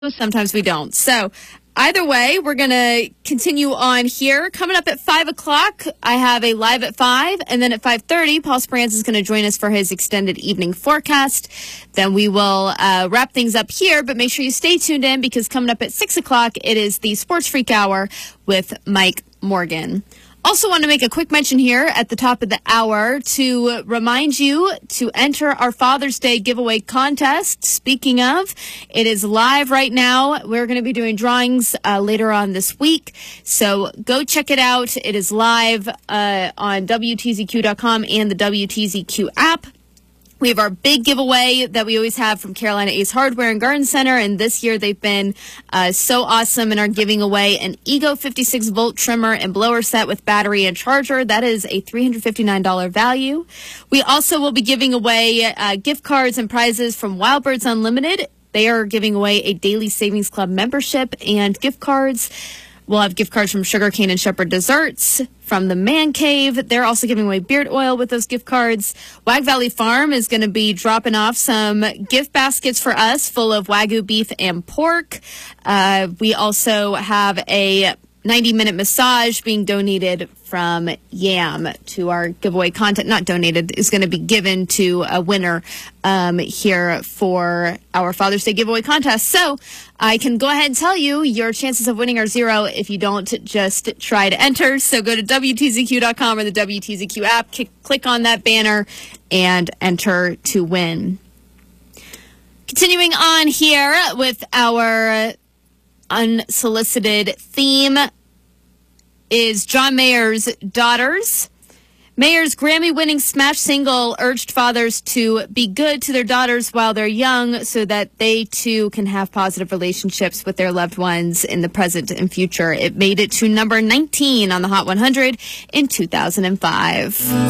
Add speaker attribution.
Speaker 1: Sometimes we don't. So either way, we're going to continue on here. Coming up at 5 o'clock, I have a live at 5. And then at 5:30, Paul Speranza is going to join us for his extended evening forecast. Then we will wrap things up here. But make sure you stay tuned in because coming up at 6 o'clock, it is the Sports Freak Hour with Mike Morgan. Also want to make a quick mention here at the top of the hour to remind you to enter our Father's Day giveaway contest. Speaking of, it is live right now. We're going to be doing drawings later on this week. So go check it out. It is live on WTZQ.com and the WTZQ app. We have our big giveaway that we always have from Carolina Ace Hardware and Garden Center, and this year they've been so awesome and are giving away an Ego 56-volt trimmer and blower set with battery and charger. That is a $359 value. We also will be giving away gift cards and prizes from Wild Birds Unlimited. They are giving away a Daily Savings Club membership and gift cards. We'll have gift cards from Sugarcane and Shepherd Desserts, from the Man Cave. They're also giving away beard oil with those gift cards. Wag Valley Farm is going to be dropping off some gift baskets for us full of Wagyu beef and pork. We also have a 90-minute massage being donated from Yam to our giveaway content. Not donated, is going to be given to a winner here for our Father's Day giveaway contest. So I can go ahead and tell you your chances of winning are 0 if you don't just try to enter. So go to WTZQ.com or the WTZQ app, click on that banner, and enter to win. Continuing on here with our unsolicited theme is John Mayer's Daughters. Mayer's Grammy-winning smash single urged fathers to be good to their daughters while they're young so that they, too, can have positive relationships with their loved ones in the present and future. It made it to number 19 on the Hot 100 in 2005.